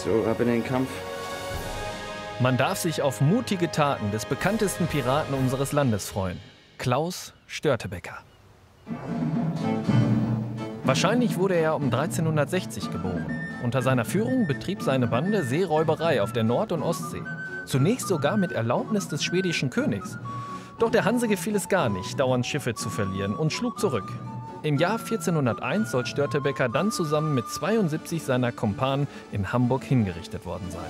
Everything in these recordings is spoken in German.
So, ab in den Kampf. Man darf sich auf mutige Taten des bekanntesten Piraten unseres Landes freuen. Klaus Störtebeker. Wahrscheinlich wurde er um 1360 geboren. Unter seiner Führung betrieb seine Bande Seeräuberei auf der Nord- und Ostsee. Zunächst sogar mit Erlaubnis des schwedischen Königs. Doch der Hanse gefiel es gar nicht, dauernd Schiffe zu verlieren und schlug zurück. Im Jahr 1401 soll Störtebeker dann zusammen mit 72 seiner Kumpanen in Hamburg hingerichtet worden sein.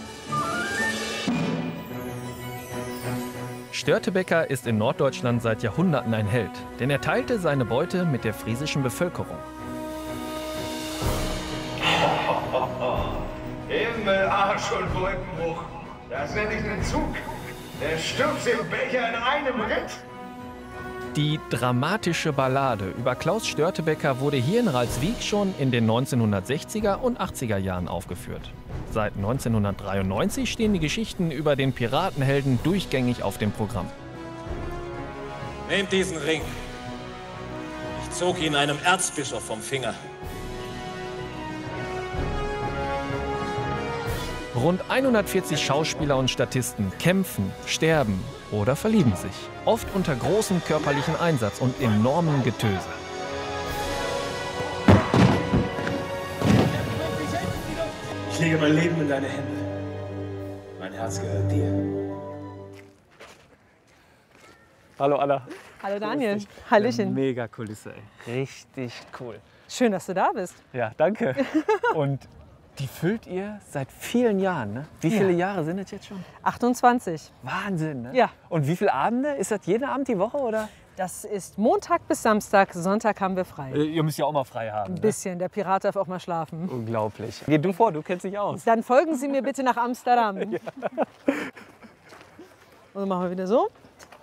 Störtebeker ist in Norddeutschland seit Jahrhunderten ein Held, denn er teilte seine Beute mit der friesischen Bevölkerung. Himmel, Arsch und Wolkenbruch. Das nenne ich einen Zug. Der stürzt den Becher in einem Ritt. Die dramatische Ballade über Klaus Störtebeker wurde hier in Ralswiek schon in den 1960er und 80er Jahren aufgeführt. Seit 1993 stehen die Geschichten über den Piratenhelden durchgängig auf dem Programm. Nehmt diesen Ring. Ich zog ihn einem Erzbischof vom Finger. Rund 140 Schauspieler und Statisten kämpfen, sterben oder verlieben sich. Oft unter großem körperlichen Einsatz und enormem Getöse. Ich lege mein Leben in deine Hände. Mein Herz gehört dir. Hallo Anna. Hallo Daniel. Hallöchen. Mega Kulisse, ey. Richtig cool. Schön, dass du da bist. Ja, danke. Und die füllt ihr seit vielen Jahren, ne? Wie viele Jahre sind es jetzt schon? 28. Wahnsinn, ne? Ja. Und wie viele Abende? Ist das jeden Abend die Woche, oder? Das ist Montag bis Samstag, Sonntag haben wir frei. Ihr müsst ja auch mal frei haben. Ein bisschen, der Pirat darf auch mal schlafen. Unglaublich. Geh du vor, du kennst dich aus. Dann folgen Sie mir bitte nach Amsterdam. Ja. Und dann machen wir wieder so.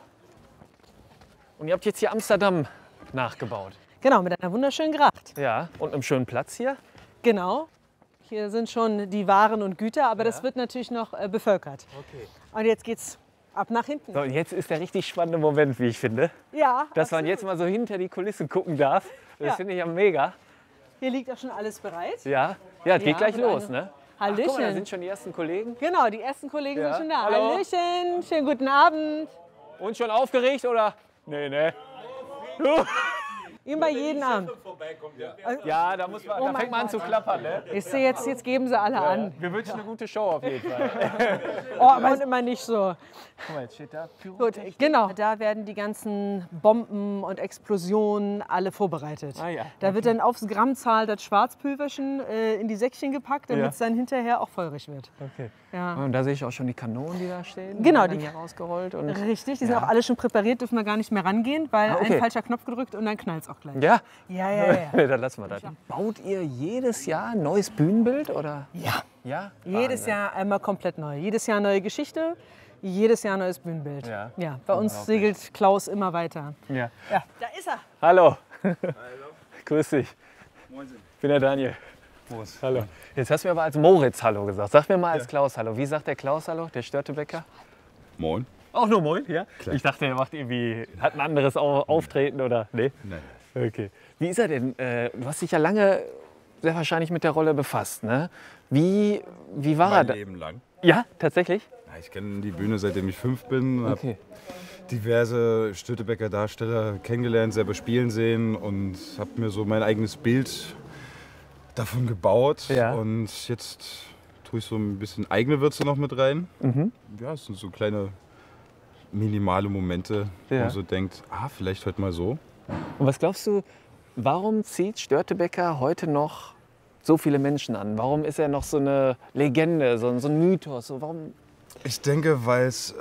Und ihr habt jetzt hier Amsterdam nachgebaut. Genau, mit einer wunderschönen Gracht. Ja, und einem schönen Platz hier. Genau. Hier sind schon die Waren und Güter, aber das wird natürlich noch bevölkert. Okay. Und jetzt geht's ab nach hinten. So, und jetzt ist der richtig spannende Moment, wie ich finde. Ja. Dass man jetzt mal so hinter die Kulissen gucken darf. Das finde ich ja mega. Hier liegt auch schon alles bereit. Ja, ja, es geht gleich mit los, einem- ne? Hallöchen. Ach, guck mal, da sind schon die ersten Kollegen. Genau, die ersten Kollegen Ja. sind schon da. Hallo. Hallöchen, schönen guten Abend. Und schon aufgeregt, oder? Nee, ne? Immer jeden Abend. Ja, da, muss man, da mein fängt man an zu klappern, ne? Ich sehe jetzt geben sie alle an. Wir wünschen eine gute Show auf jeden Fall. Oh, aber immer nicht so. Guck mal, jetzt steht da Gut, genau. Da werden die ganzen Bomben und Explosionen alle vorbereitet. Ah, ja. Da wird dann aufs Grammzahl das Schwarzpulverchen in die Säckchen gepackt, damit es dann hinterher auch feurig wird. Okay. Ja. Und da sehe ich auch schon die Kanonen, die da stehen. Genau, die die- hier rausgerollt. Und Richtig, die sind auch alle schon präpariert, dürfen wir gar nicht mehr rangehen, weil okay. ein falscher Knopf gedrückt und dann knallt es auch gleich. ja, Ja. dann lassen wir das. Baut ihr jedes Jahr ein neues Bühnenbild, oder? Ja. Ja? Jedes Wahnsinn. Jahr einmal komplett neu. Jedes Jahr neue Geschichte, jedes Jahr neues Bühnenbild. Ja. Bei uns segelt Klaus immer weiter. Ja. Ja, da ist er. Hallo. Grüß dich. Ich bin der Daniel. Hallo. Jetzt hast du mir aber als Moritz Hallo gesagt. Sag mir mal als Klaus Hallo. Wie sagt der Klaus Hallo, der Störtebeker? Moin. Auch nur Moin, ja? Klar. Ich dachte, er macht irgendwie, hat ein anderes Auftreten oder? Nee? Nein. Okay. Wie ist er denn? Du hast dich ja lange sehr wahrscheinlich mit der Rolle befasst, ne? Wie war er Mein da? Leben lang. Ja, tatsächlich? Ja, ich kenne die Bühne, seitdem ich 5 bin. Hab Okay. diverse Störtebeker Darsteller kennengelernt, selber spielen sehen und habe mir so mein eigenes Bild davon gebaut. Ja. Und jetzt tue ich so ein bisschen eigene Würze noch mit rein. Ja, es sind so kleine minimale Momente, wo Ja. man so denkt, vielleicht heute mal so. Und was glaubst du, warum zieht Störtebeker heute noch so viele Menschen an? Warum ist er noch so eine Legende, so ein Mythos? So, warum? Ich denke, weil es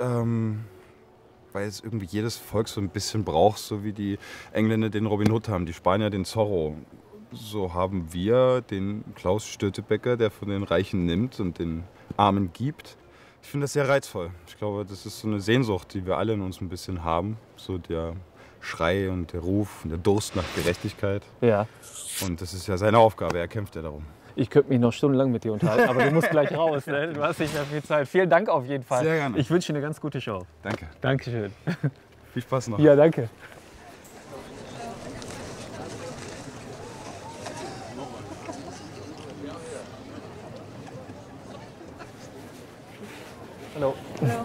irgendwie jedes Volk so ein bisschen braucht, so wie die Engländer den Robin Hood haben, die Spanier den Zorro. So haben wir den Klaus Störtebeker, der von den Reichen nimmt und den Armen gibt. Ich finde das sehr reizvoll. Ich glaube, das ist so eine Sehnsucht, die wir alle in uns ein bisschen haben. So der Schrei und der Ruf und der Durst nach Gerechtigkeit. Ja. Und das ist ja seine Aufgabe, er kämpft ja darum. Ich könnte mich noch stundenlang mit dir unterhalten, aber du musst gleich raus. Ne? Du hast nicht mehr viel Zeit. Vielen Dank auf jeden Fall. Sehr gerne. Ich wünsche dir eine ganz gute Show. Danke. Dankeschön. Viel Spaß noch. Ja, danke. Hallo.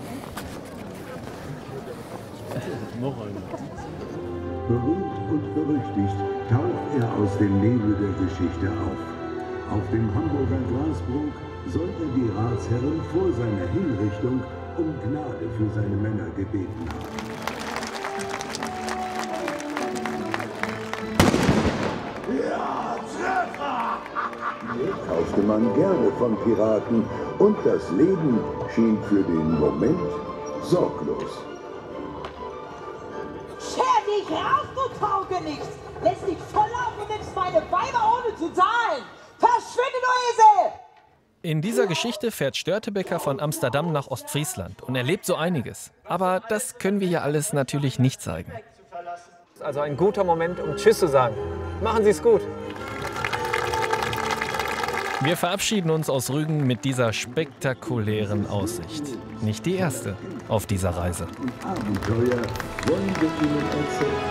Berühmt und berüchtigt taucht er aus dem Nebel der Geschichte auf. Auf dem Hamburger Grasbrook soll er die Ratsherren vor seiner Hinrichtung um Gnade für seine Männer gebeten haben. Ja, Treffer! Kaufte man gerne von Piraten und das Leben schien für den Moment sorglos. Scher dich raus, du Taugenichts! Lässt dich volllaufen und nimmst meine Weiber ohne zu zahlen! Verschwinde, du Esel! In dieser Geschichte fährt Störtebeker von Amsterdam nach Ostfriesland und erlebt so einiges. Aber das können wir hier alles natürlich nicht zeigen. Also ein guter Moment, um Tschüss zu sagen. Machen Sie es gut. Wir verabschieden uns aus Rügen mit dieser spektakulären Aussicht. Nicht die erste auf dieser Reise. Abenteuer wollen wir Ihnen erzählen.